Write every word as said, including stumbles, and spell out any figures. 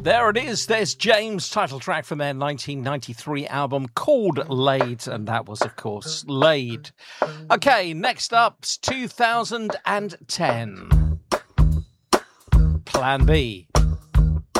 There it is. There's James, title track from their nineteen ninety-three album called Laid, and that was, of course, Laid. Okay, next up's two thousand ten. Plan B.